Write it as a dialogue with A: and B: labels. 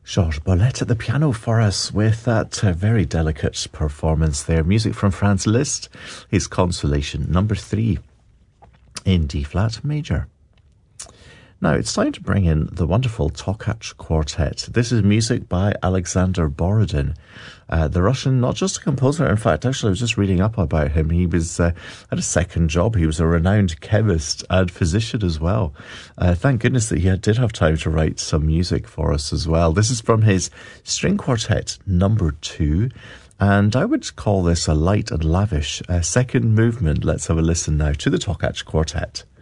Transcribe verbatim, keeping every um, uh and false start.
A: Georges Bollet at the piano for us with that uh, very delicate performance there. Music from Franz Liszt, his Consolation number three in D-flat major. Now it's time to bring in the wonderful Tokach Quartet. This is music by Alexander Borodin, uh, the Russian, not just a composer. In fact, actually, I was just reading up about him. He was uh, had a second job. He was a renowned chemist and physician as well. Uh, thank goodness that he had, did have time to write some music for us as well. This is from his String Quartet number two, and I would call this a light and lavish uh, second movement. Let's have a listen now to the Tokach Quartet.